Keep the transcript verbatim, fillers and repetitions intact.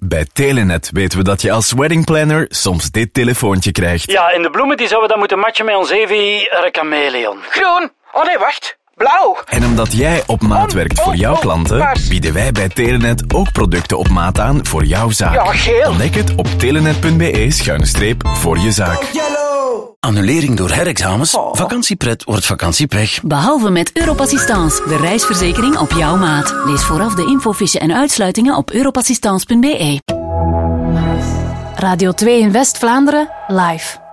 Bij Telenet weten we dat je als weddingplanner soms dit telefoontje krijgt. Ja, en de bloemen die zouden dan moeten matchen met ons Evi Chameleon. Groen. Oh nee, wacht. Blauw. En omdat jij op maat werkt voor jouw klanten, bieden wij bij Telenet ook producten op maat aan voor jouw zaak. Ja, geel. Ontdek het op telenet.be schuine streep voor je zaak. Annulering door herexamens? Oh. Vakantiepret wordt vakantiepech. Behalve met Europassistance, de reisverzekering op jouw maat. Lees vooraf de infofiche en uitsluitingen op europassistance punt be. Radio twee in West-Vlaanderen, live.